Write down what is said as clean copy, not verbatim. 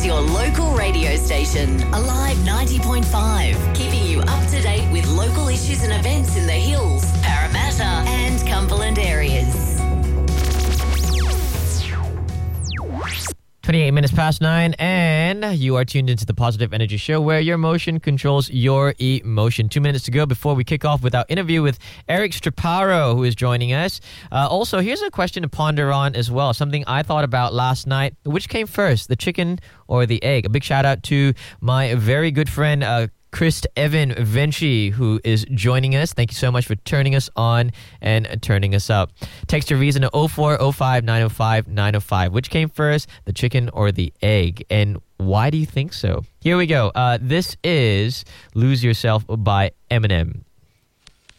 your local radio station, Alive 90.5, keeping you up to date with local issues and events in the Hills, Parramatta and Cumberland areas. 28 minutes past 9, and you are tuned into the Positive Energy Show, where your motion controls your emotion. 2 minutes to go before we kick off with our interview with Eric Straparo, who is joining us. Also, here's a question to ponder on as well, something I thought about last night. Which came first, the chicken or the egg? A big shout out to my very good friend, Chris Evan Venchi, who is joining us. Thank you so much for turning us on and turning us up. Text your reason to 0405 905 905. Which came first, the chicken or the egg? And why do you think so? Here we go. This is Lose Yourself by Eminem.